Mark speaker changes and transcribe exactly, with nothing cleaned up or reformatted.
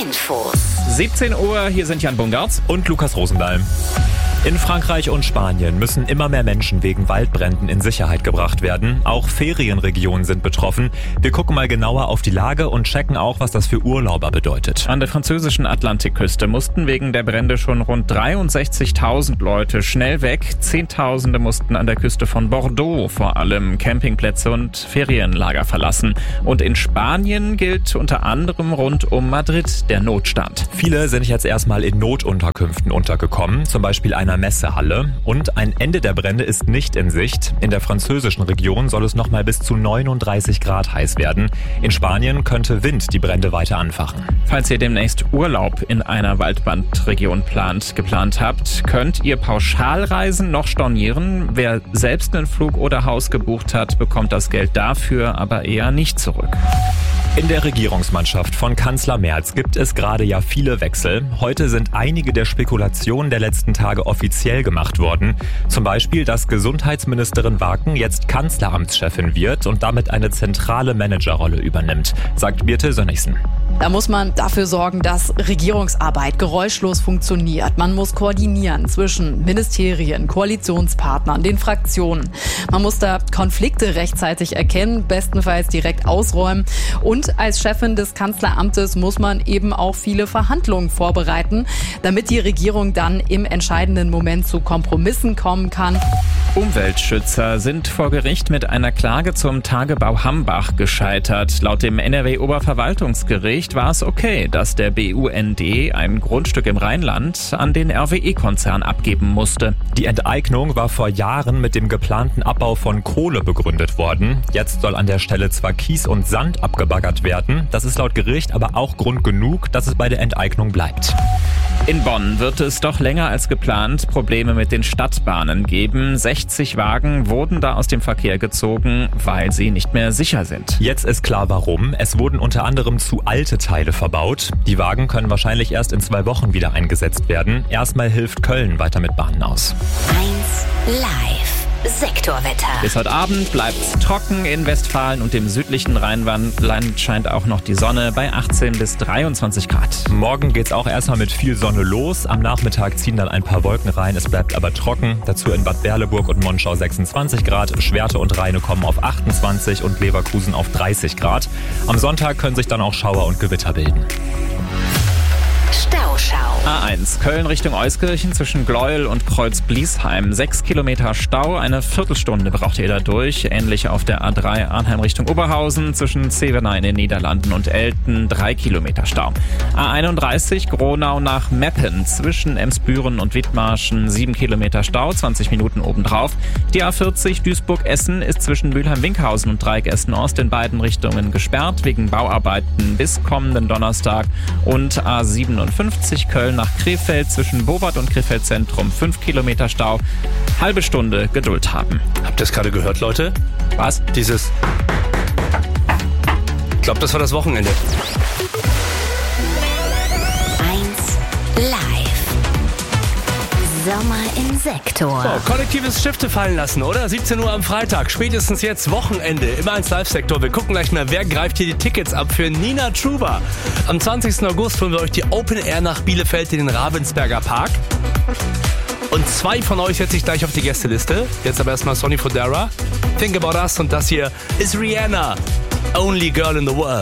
Speaker 1: Infos.
Speaker 2: siebzehn Uhr, hier sind Jan Bungartz
Speaker 3: und Lukas Rosendahl. In Frankreich und Spanien müssen immer mehr Menschen wegen Waldbränden in Sicherheit gebracht werden. Auch Ferienregionen sind betroffen. Wir gucken mal genauer auf die Lage und checken auch, was das für Urlauber bedeutet.
Speaker 2: An der französischen Atlantikküste mussten wegen der Brände schon rund dreiundsechzigtausend Leute schnell weg. Zehntausende mussten an der Küste von Bordeaux vor allem Campingplätze und Ferienlager verlassen. Und in Spanien gilt unter anderem rund um Madrid der Notstand.
Speaker 3: Viele sind jetzt erstmal in Notunterkünften untergekommen, zum Beispiel einer Messehalle. Und ein Ende der Brände ist nicht in Sicht. In der französischen Region soll es noch mal bis zu neununddreißig Grad heiß werden. In Spanien könnte Wind die Brände weiter anfachen.
Speaker 2: Falls ihr demnächst Urlaub in einer Waldbrandregion plant, geplant habt, könnt ihr Pauschalreisen noch stornieren. Wer selbst einen Flug oder Haus gebucht hat, bekommt das Geld dafür aber eher nicht zurück.
Speaker 3: In der Regierungsmannschaft von Kanzler Merz gibt es gerade ja viele Wechsel. Heute sind einige der Spekulationen der letzten Tage offiziell gemacht worden. Zum Beispiel, dass Gesundheitsministerin Waken jetzt Kanzleramtschefin wird und damit eine zentrale Managerrolle übernimmt, sagt Birte Sönnigsen.
Speaker 4: Da muss man dafür sorgen, dass Regierungsarbeit geräuschlos funktioniert. Man muss koordinieren zwischen Ministerien, Koalitionspartnern, den Fraktionen. Man muss da Konflikte rechtzeitig erkennen, bestenfalls direkt ausräumen. Und als Chefin des Kanzleramtes muss man eben auch viele Verhandlungen vorbereiten, damit die Regierung dann im entscheidenden Moment zu Kompromissen kommen kann.
Speaker 2: Umweltschützer sind vor Gericht mit einer Klage zum Tagebau Hambach gescheitert. Laut dem N R W-Oberverwaltungsgericht war es okay, dass der B U N D ein Grundstück im Rheinland an den R W E-Konzern abgeben musste.
Speaker 3: Die Enteignung war vor Jahren mit dem geplanten Abbau von Kohle begründet worden. Jetzt soll an der Stelle zwar Kies und Sand abgebaggert werden. Das ist laut Gericht aber auch Grund genug, dass es bei der Enteignung bleibt.
Speaker 2: In Bonn wird es doch länger als geplant Probleme mit den Stadtbahnen geben. sechzig Wagen wurden da aus dem Verkehr gezogen, weil sie nicht mehr sicher sind.
Speaker 3: Jetzt ist klar warum. Es wurden unter anderem zu alte Teile verbaut. Die Wagen können wahrscheinlich erst in zwei Wochen wieder eingesetzt werden. Erstmal hilft Köln weiter mit Bahnen aus.
Speaker 1: eins live. Sektorwetter.
Speaker 2: Bis heute Abend bleibt's trocken in Westfalen und dem südlichen Rheinland scheint auch noch die Sonne bei achtzehn bis dreiundzwanzig Grad.
Speaker 3: Morgen geht's auch erstmal mit viel Sonne los. Am Nachmittag ziehen dann ein paar Wolken rein. Es bleibt aber trocken. Dazu in Bad Berleburg und Monschau sechsundzwanzig Grad. Schwerte und Rheine kommen auf achtundzwanzig und Leverkusen auf dreißig Grad. Am Sonntag können sich dann auch Schauer und Gewitter bilden.
Speaker 1: Stauschau.
Speaker 2: A eins, Köln Richtung Euskirchen zwischen Gleuel und Kreuz-Bliesheim. Sechs Kilometer Stau, eine Viertelstunde braucht ihr da durch. Ähnlich auf der A drei Arnheim Richtung Oberhausen zwischen Zevenaar in den Niederlanden und Elten. Drei Kilometer Stau. A einunddreißig, Gronau nach Meppen zwischen Emsbüren und Wittmarschen. Sieben Kilometer Stau, zwanzig Minuten obendrauf. Die A vierzig, Duisburg-Essen ist zwischen Mülheim-Winkhausen und Dreieck Essen-Ost in beiden Richtungen gesperrt wegen Bauarbeiten bis kommenden Donnerstag. Und A siebenundfünfzig, Köln nach Krefeld zwischen Bobart und Krefeld Zentrum. Fünf Kilometer Stau. Halbe Stunde Geduld haben.
Speaker 5: Habt ihr das gerade gehört, Leute?
Speaker 2: Was?
Speaker 5: Dieses... Ich glaube, das war das Wochenende.
Speaker 1: eins live. Sommer im Sektor.
Speaker 5: So, kollektives Stifte fallen lassen, oder? siebzehn Uhr am Freitag, spätestens jetzt Wochenende im eins Live-Sektor. Wir gucken gleich mal, wer greift hier die Tickets ab für Nina Truba. Am zwanzigsten August holen wir euch die Open Air nach Bielefeld in den Ravensberger Park. Und zwei von euch setze ich gleich auf die Gästeliste. Jetzt aber erstmal Sonny Fodera, Think About Us, und das hier ist Rihanna, Only Girl in the World.